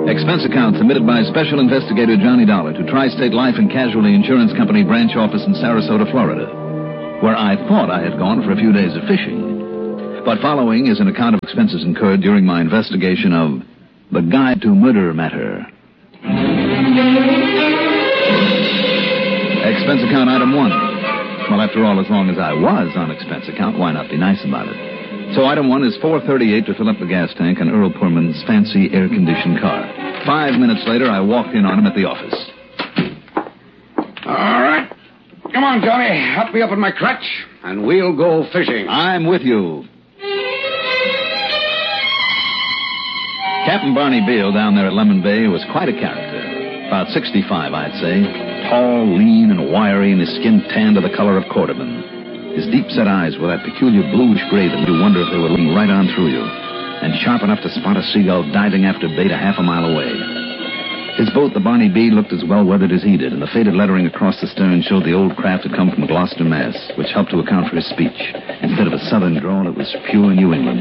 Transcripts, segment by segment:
Expense account submitted by Special Investigator Johnny Dollar to Tri-State Life and Casualty Insurance Company branch office in Sarasota, Florida, where I thought I had gone for a few days of fishing. But following is an account of expenses incurred during my investigation of the Guide to Murder matter. Expense account item 1. Well, after all, as long as I was on expense account, why not be nice about it? So item 1 is $4.38 to fill up the gas tank on Earl Pullman's fancy air-conditioned car. 5 minutes later, I walked in on him at the office. All right. Come on, Tony. Help me up with my crutch, and we'll go fishing. I'm with you. Captain Barney Beale down there at Lemon Bay was quite a character. About 65, I'd say. Tall, lean, and wiry, and his skin tanned to the color of cordovan. His deep-set eyes were that peculiar bluish gray that made you wonder if they were looking right on through you, and sharp enough to spot a seagull diving after bait a half a mile away. His boat, the Barney B, looked as well-weathered as he did, and the faded lettering across the stern showed the old craft had come from Gloucester, Mass., which helped to account for his speech. Instead of a southern drawl, it was pure New England.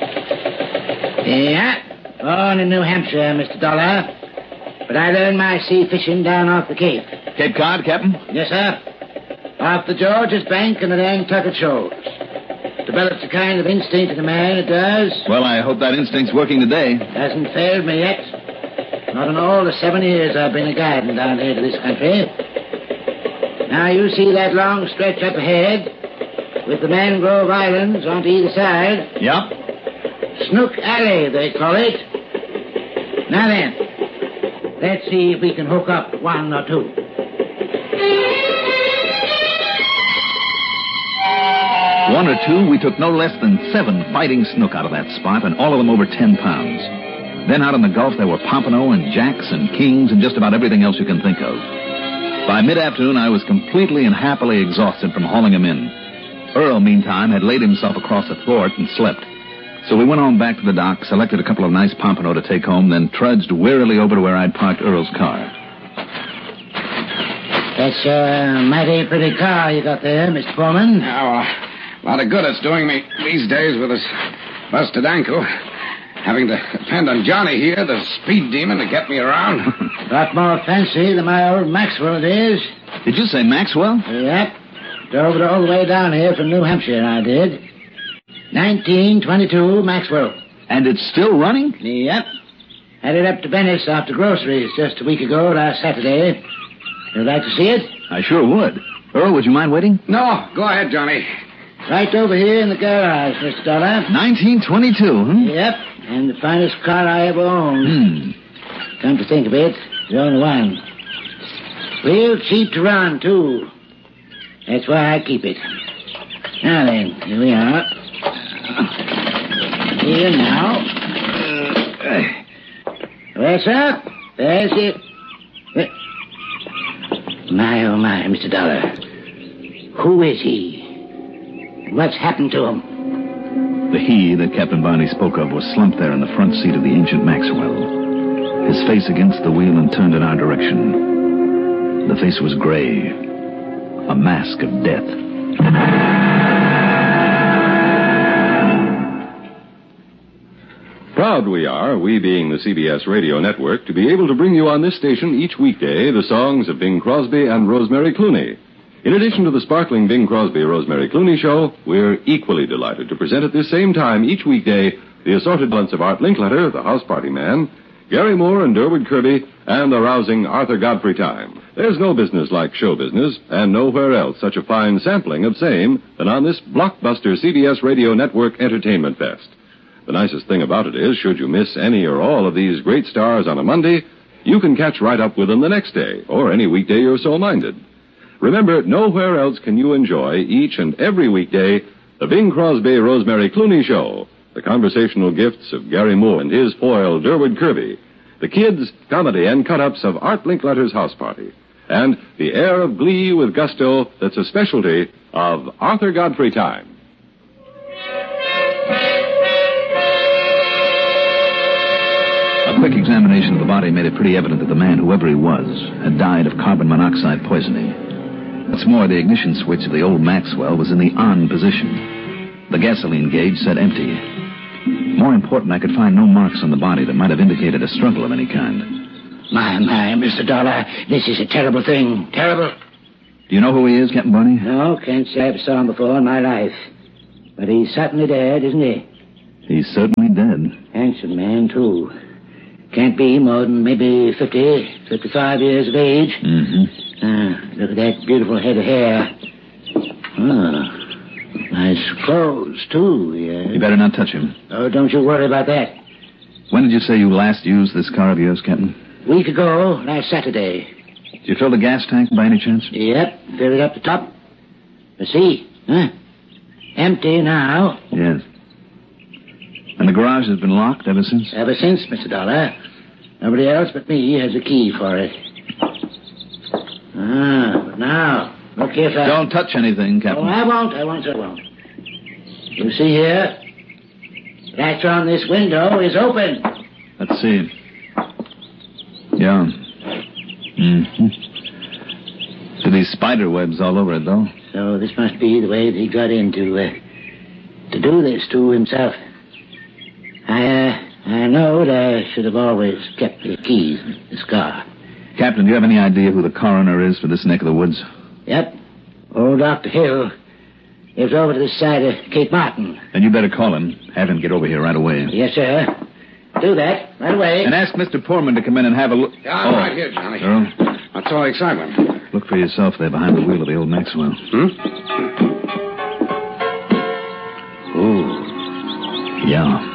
Yeah, born in New Hampshire, Mr. Dollar. But I learned my sea fishing down off the Cape. Cape Cod, Captain? Yes, sir. Off the George's Bank and the Nantucket Shoals. Develops a kind of instinct in a man, it does. Well, I hope that instinct's working today. Hasn't failed me yet. Not in all the 7 years I've been a guiding down here to this country. Now, you see that long stretch up ahead, with the Mangrove Islands on to either side? Yeah. Snook Alley, they call it. Now then, let's see if we can hook up 1 or 2. One or two, we took no less than 7 fighting snook out of that spot, and all of them over 10 pounds. Then out in the Gulf, there were pompano and jacks and kings and just about everything else you can think of. By mid-afternoon, I was completely and happily exhausted from hauling them in. Earl, meantime, had laid himself across a thwart and slept. So we went on back to the dock, selected a couple of nice pompano to take home, then trudged wearily over to where I'd parked Earl's car. That's a mighty pretty car you got there, Mr. Foreman. Now, a lot of good it's doing me these days with this busted ankle. Having to depend on Johnny here, the speed demon, to get me around. A lot more fancy than my old Maxwell it is. Did you say Maxwell? Yep. Drove it all the way down here from New Hampshire, I did. 1922 Maxwell. And it's still running? Yep. Had it up to Venice after groceries just a week ago, last Saturday. You'd like to see it? I sure would. Earl, would you mind waiting? No, go ahead, Johnny. Right over here in the garage, Mr. Dollar. 1922, huh? Yep. And the finest car I ever owned. Come to think of it, the only one. Real cheap to run, too. That's why I keep it. Now then, here we are. Here now. Well, sir, there's it. My, oh my, Mr. Dollar. Who is he? What's happened to him? The he that Captain Barney spoke of was slumped there in the front seat of the ancient Maxwell, his face against the wheel and turned in our direction. The face was gray, a mask of death. Proud we are, we being the CBS Radio Network, to be able to bring you on this station each weekday the songs of Bing Crosby and Rosemary Clooney. In addition to the sparkling Bing Crosby-Rosemary Clooney show, we're equally delighted to present at this same time each weekday the assorted blunts of Art Linkletter, the House Party Man, Gary Moore and Durwood Kirby, and the rousing Arthur Godfrey Time. There's no business like show business, and nowhere else such a fine sampling of same than on this blockbuster CBS Radio Network Entertainment Fest. The nicest thing about it is, should you miss any or all of these great stars on a Monday, you can catch right up with them the next day, or any weekday you're so minded. Remember, nowhere else can you enjoy each and every weekday the Bing Crosby-Rosemary Clooney show, the conversational gifts of Gary Moore and his foil, Durwood Kirby, the kids, comedy, and cut-ups of Art Linkletter's House Party, and the air of glee with gusto that's a specialty of Arthur Godfrey Time. A quick examination of the body made it pretty evident that the man, whoever he was, had died of carbon monoxide poisoning. What's more, the ignition switch of the old Maxwell was in the on position. The gasoline gauge said empty. More important, I could find no marks on the body that might have indicated a struggle of any kind. My, Mr. Dollar, this is a terrible thing. Terrible. Do you know who he is, Captain Barney? No, can't say I've saw him before in my life. But he's certainly dead, isn't he? He's certainly dead. Handsome man, too. Can't be more than maybe 50, 55 years of age. Mm-hmm. Look at that beautiful head of hair. Nice clothes, too, yeah. You better not touch him. Oh, don't you worry about that. When did you say you last used this car of yours, Captain? Week ago, last Saturday. Did you fill the gas tank by any chance? Yep, filled it up the top. Let's see, empty now. Yes. And the garage has been locked ever since? Ever since, Mr. Dollar. Nobody else but me has a key for it. But now, look here, sir. Don't touch anything, Captain. Oh, I won't. You see here, the latch on this window is open. Let's see. Yeah. Mm-hmm. There are these spider webs all over it, though. So this must be the way that he got in to do this to himself. I know that I should have always kept the keys in this car. Captain, do you have any idea who the coroner is for this neck of the woods? Yep. Old Dr. Hill lives over to this side of Cape Martin. Then you better call him. Have him get over here right away. Yes, sir. Do that right away. And ask Mr. Poorman to come in and have a look. Yeah, I'm right here, Johnny. Earl, What's all the excitement? look for yourself there behind the wheel of the old Maxwell. Oh. Yeah.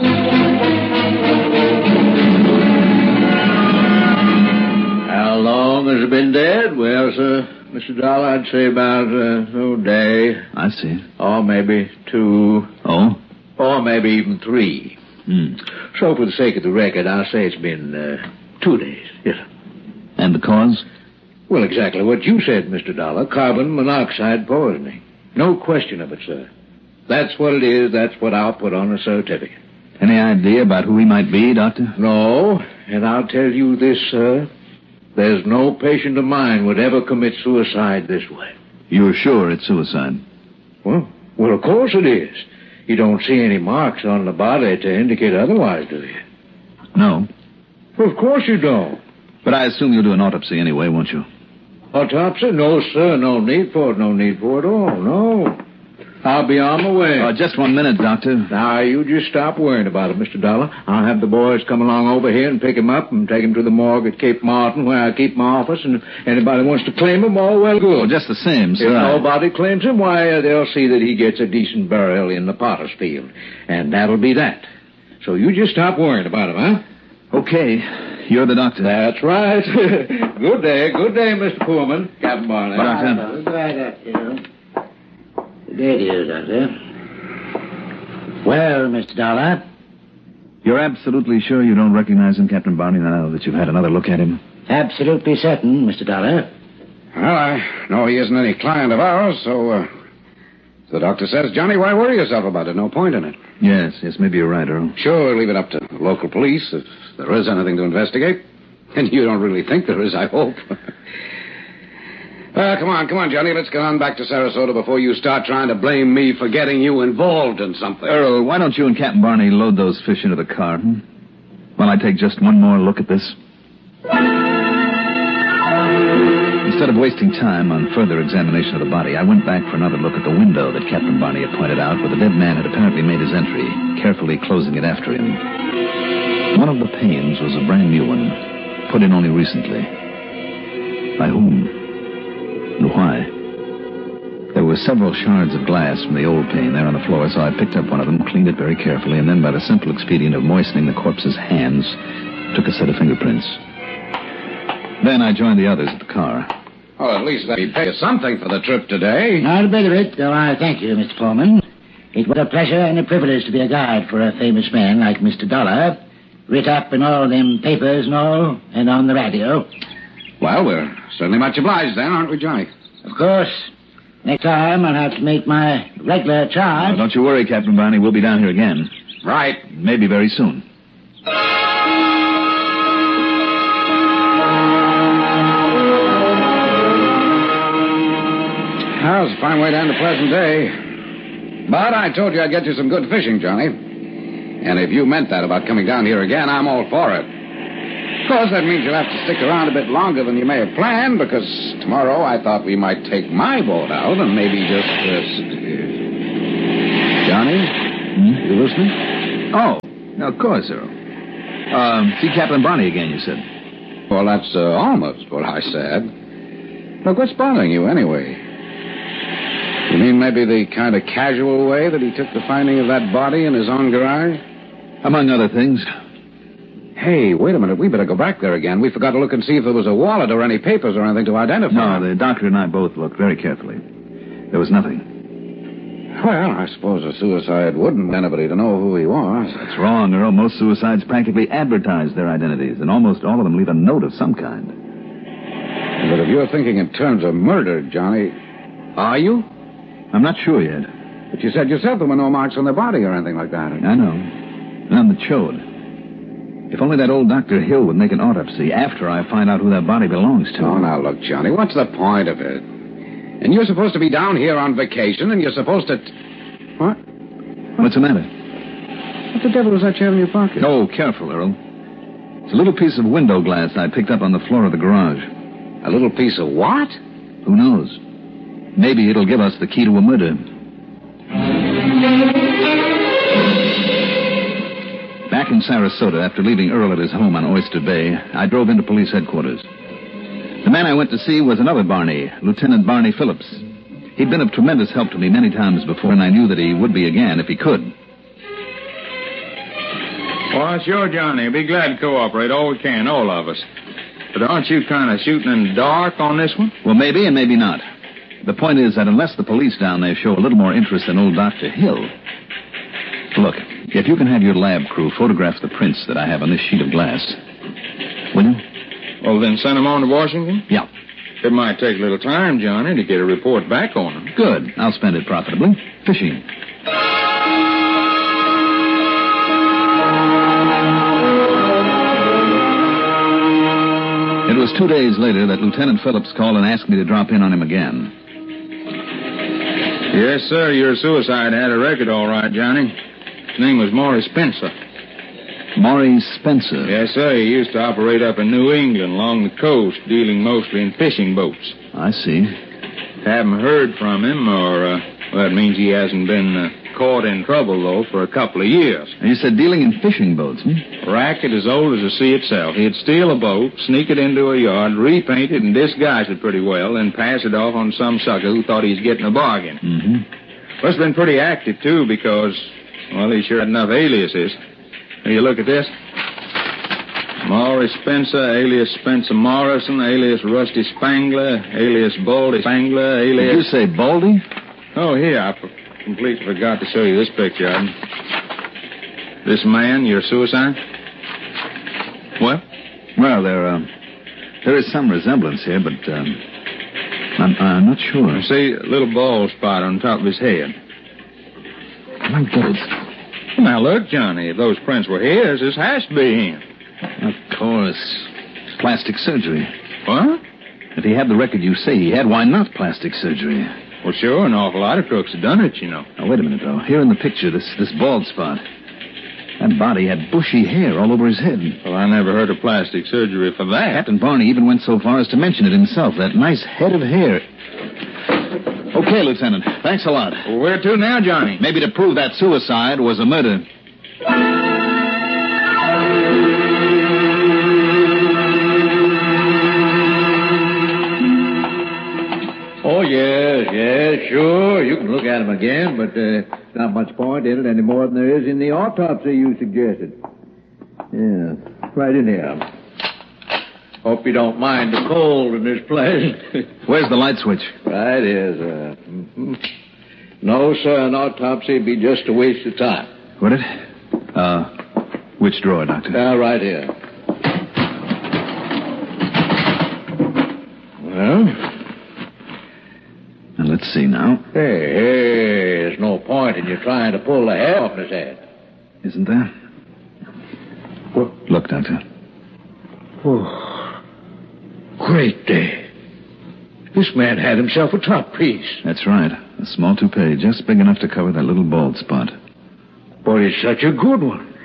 How long has it been dead? Well, sir, Mr. Dollar, I'd say about a day. I see. Or maybe 2. Oh? Or maybe even 3. Hmm. So for the sake of the record, I'll say it's been 2 days. Yes, sir. And the cause? Well, exactly what you said, Mr. Dollar. Carbon monoxide poisoning. No question of it, sir. That's what it is. That's what I'll put on the certificate. Any idea about who he might be, Doctor? No, and I'll tell you this, sir. There's no patient of mine would ever commit suicide this way. You're sure it's suicide? Well, of course it is. You don't see any marks on the body to indicate otherwise, do you? No. Well, of course you don't. But I assume you'll do an autopsy anyway, won't you? Autopsy? No, sir. No need for it. No need for it at all. No. I'll be on my way. Just 1 minute, Doctor. Now, you just stop worrying about it, Mr. Dollar. I'll have the boys come along over here and pick him up and take him to the morgue at Cape Martin, where I keep my office, and if anybody wants to claim him, all well good. Well, just the same, sir. If nobody claims him, why, they'll see that he gets a decent burial in the potter's field. And that'll be that. So you just stop worrying about him, huh? Okay. You're the doctor. That's right. Good day, Mr. Poorman. Captain Barney. Doctor. Goodbye, Doctor. There it is, Doctor. Well, Mr. Dollar? You're absolutely sure you don't recognize him, Captain Barney, now that you've had another look at him? Absolutely certain, Mr. Dollar. Well, I know he isn't any client of ours, so the doctor says, Johnny, why worry yourself about it? No point in it. Yes, maybe you're right, Earl. Sure, leave it up to local police if there is anything to investigate. And you don't really think there is, I hope. Come on, Johnny. Let's get on back to Sarasota before you start trying to blame me for getting you involved in something. Earl, why don't you and Captain Barney load those fish into the car, while I take just one more look at this? Instead of wasting time on further examination of the body, I went back for another look at the window that Captain Barney had pointed out, where the dead man had apparently made his entry, carefully closing it after him. One of the panes was a brand new one, put in only recently. By whom? And why? There were several shards of glass from the old pane there on the floor, so I picked up one of them, cleaned it very carefully, and then by the simple expedient of moistening the corpse's hands, took a set of fingerprints. Then I joined the others at the car. Well, at least they pay you something for the trip today. Not a bit of it, though I thank you, Mr. Foreman. It was a pleasure and a privilege to be a guide for a famous man like Mr. Dollar, writ up in all them papers and all, and on the radio. Well, we're certainly much obliged then, aren't we, Johnny? Of course. Next time I'll have to make my regular charge. Don't you worry, Captain Barney. We'll be down here again. Right. Maybe very soon. Well, it's a fine way to end a pleasant day. But I told you I'd get you some good fishing, Johnny. And if you meant that about coming down here again, I'm all for it. Of course, that means you'll have to stick around a bit longer than you may have planned, because tomorrow I thought we might take my boat out and maybe just... Johnny? You listening? Oh, of course, Earl. See Captain Barney again, you said. Well, that's almost what I said. Look, what's bothering you anyway? You mean maybe the kind of casual way that he took the finding of that body in his own garage? Among other things. Hey, wait a minute. We better go back there again. We forgot to look and see if there was a wallet or any papers or anything to identify. No, the doctor and I both looked very carefully. There was nothing. Well, I suppose a suicide wouldn't want anybody to know who he was. That's wrong, Earl. Most suicides practically advertise their identities, and almost all of them leave a note of some kind. But if you're thinking in terms of murder, Johnny... Are you? I'm not sure yet. But you said yourself there were no marks on the body or anything like that. I know. None that showed. If only that old Dr. Hill would make an autopsy after I find out who that body belongs to. Oh, now, look, Johnny, what's the point of it? And you're supposed to be down here on vacation, and you're supposed to... What? What's the matter? What the devil was that you have in your pocket? Oh, careful, Earl. It's a little piece of window glass I picked up on the floor of the garage. A little piece of what? Who knows? Maybe it'll give us the key to a murder. Back in Sarasota, after leaving Earl at his home on Oyster Bay, I drove into police headquarters. The man I went to see was another Barney, Lieutenant Barney Phillips. He'd been of tremendous help to me many times before, and I knew that he would be again if he could. Well, sure, Johnny. Be glad to cooperate all we can, all of us. But aren't you kind of shooting in the dark on this one? Well, maybe and maybe not. The point is that unless the police down there show a little more interest in old Dr. Hill... Look, if you can have your lab crew photograph the prints that I have on this sheet of glass, will you? Well, then send them on to Washington? Yeah. It might take a little time, Johnny, to get a report back on them. Good. I'll spend it profitably. Fishing. It was 2 days later that Lieutenant Phillips called and asked me to drop in on him again. Yes, sir, your suicide had a record all right, Johnny. His name was Maurice Spencer. Maurice Spencer? Yes, sir. He used to operate up in New England along the coast, dealing mostly in fishing boats. I see. Haven't heard from him, or, well, that means he hasn't been caught in trouble, though, for a couple of years. You said dealing in fishing boats, Racket as old as the sea itself. He'd steal a boat, sneak it into a yard, repaint it and disguise it pretty well, then pass it off on some sucker who thought he was getting a bargain. Mm-hmm. Well, it's been pretty active, too, because, well, he sure had enough aliases. Here, you look at this. Maurice Spencer, alias Spencer Morrison, alias Rusty Spangler, alias Baldy Spangler, alias... Did you say Baldy? Oh, here, I completely forgot to show you this picture of him. This man, your suicide? What? Well, there is some resemblance here, but I'm not sure. See, a little bald spot on top of his head. I don't get it. Now, look, Johnny, if those prints were his, this has to be him. Of course. Plastic surgery. What? If he had the record you say he had, why not plastic surgery? Well, sure, an awful lot of crooks have done it, you know. Now, wait a minute, though. Here in the picture, this bald spot. That body had bushy hair all over his head. Well, I never heard of plastic surgery for that. Captain Barney even went so far as to mention it himself, that nice head of hair. Okay, Lieutenant. Thanks a lot. Well, where to now, Johnny? Maybe to prove that suicide was a murder. Oh, yes, sure. You can look at him again, but not much point in it any more than there is in the autopsy you suggested. Yeah, right in here. Hope you don't mind the cold in this place. Where's the light switch? Right here, sir. Mm-hmm. No, sir, an autopsy would be just a waste of time. Would it? Which drawer, Doctor? Right here. Well... And let's see now. Hey, there's no point in you trying to pull the hair off his head. Isn't there? Well, look, Doctor. Oh, great day. This man had himself a top piece. That's right. A small toupee, just big enough to cover that little bald spot. Boy, it's such a good one.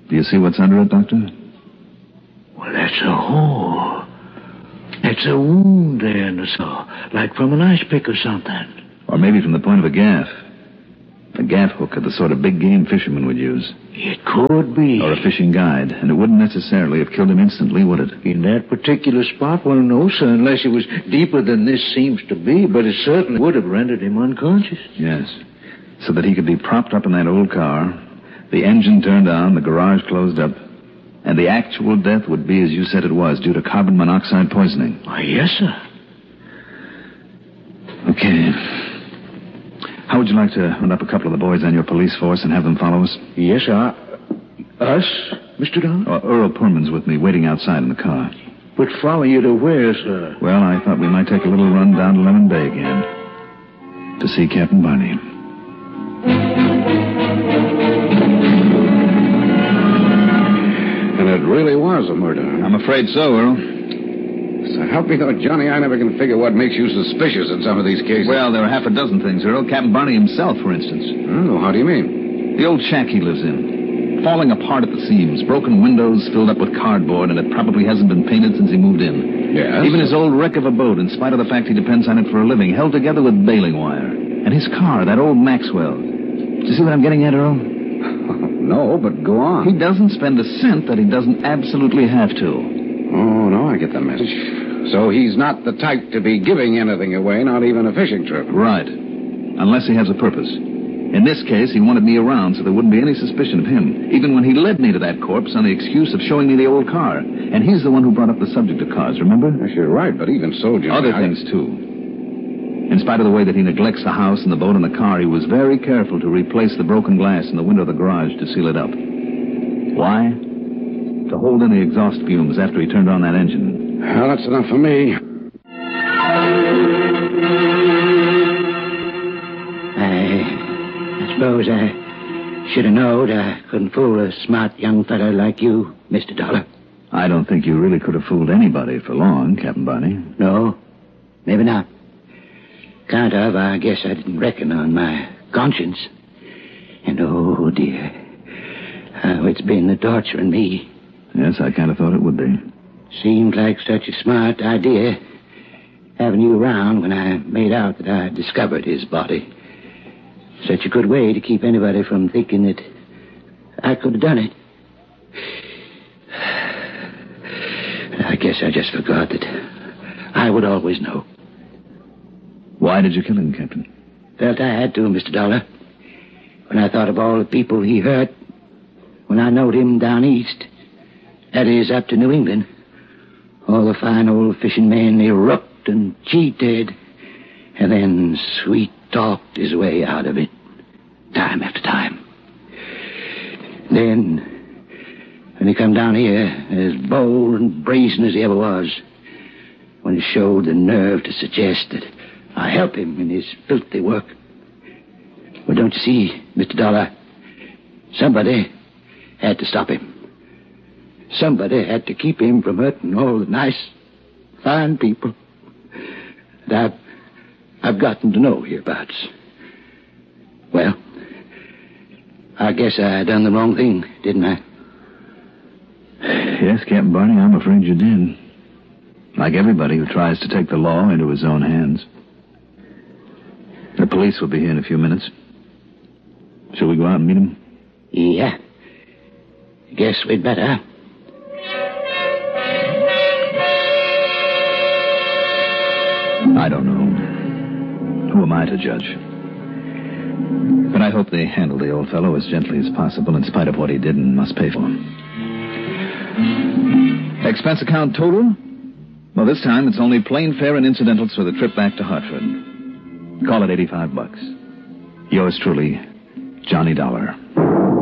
Do you see what's under it, Doctor? Well, that's a hole. That's a wound there in the saw, like from an ice pick or something. Or maybe from the point of a gaff. A gaff hook of the sort of big game fishermen would use. It could be. Or a fishing guide. And it wouldn't necessarily have killed him instantly, would it? In that particular spot? Well, no, sir, unless it was deeper than this seems to be. But it certainly would have rendered him unconscious. Yes. So that he could be propped up in that old car, the engine turned on, the garage closed up, and the actual death would be, as you said it was, due to carbon monoxide poisoning. Why, yes, sir. Okay. How would you like to round up a couple of the boys on your police force and have them follow us? Yes, sir. Us, Mr. Dollar? Earl Pullman's with me, waiting outside in the car. But follow you to where, sir? Well, I thought we might take a little run down to Lemon Bay again to see Captain Barney. And it really was a murder. I'm afraid so, Earl. So help me though, Johnny, I never can figure what makes you suspicious in some of these cases. Well, there are half a dozen things, Earl. Captain Barney himself, for instance. Oh, how do you mean? The old shack he lives in. Falling apart at the seams. Broken windows filled up with cardboard, and it probably hasn't been painted since he moved in. Yes? Even his old wreck of a boat, in spite of the fact he depends on it for a living, held together with baling wire. And his car, that old Maxwell. Do you see what I'm getting at, Earl? No, but go on. He doesn't spend a cent that he doesn't absolutely have to. Oh, no, I get the message. So he's not the type to be giving anything away, not even a fishing trip. Right. Unless he has a purpose. In this case, he wanted me around so there wouldn't be any suspicion of him, even when he led me to that corpse on the excuse of showing me the old car. And he's the one who brought up the subject of cars, remember? Yes, you're right, but even so, Johnny... Other things, too. In spite of the way that he neglects the house and the boat and the car, he was very careful to replace the broken glass in the window of the garage to seal it up. Why? To hold in the exhaust fumes after he turned on that engine. Well, that's enough for me. I suppose I should have known I couldn't fool a smart young fellow like you, Mr. Dollar. I don't think you really could have fooled anybody for long, Captain Barney. No, maybe not. Kind of, I guess I didn't reckon on my conscience. And oh, dear, how it's been torturing me. Yes, I kind of thought it would be. Seemed like such a smart idea, having you around when I made out that I discovered his body. Such a good way to keep anybody from thinking that I could have done it. I guess I just forgot that I would always know. Why did you kill him, Captain? Felt I had to, Mr. Dollar. When I thought of all the people he hurt, when I knowed him down east, that is, up to New England, all the fine old fishing men he rooked and cheated, and then sweet-talked his way out of it, time after time. Then, when he come down here, as bold and brazen as he ever was, when he showed the nerve to suggest that I help him in his filthy work. Well, don't you see, Mr. Dollar, somebody had to stop him. Somebody had to keep him from hurting all the nice, fine people that I've gotten to know hereabouts. Well, I guess I done the wrong thing, didn't I? Yes, Captain Barney, I'm afraid you did. Like everybody who tries to take the law into his own hands. The police will be here in a few minutes. Shall we go out and meet them? Yeah. Guess we'd better. I don't know. Who am I to judge? But I hope they handle the old fellow as gently as possible in spite of what he did and must pay for. Expense account total? Well, this time it's only plane fare and incidentals for the trip back to Hartford. Call it $85. Yours truly, Johnny Dollar.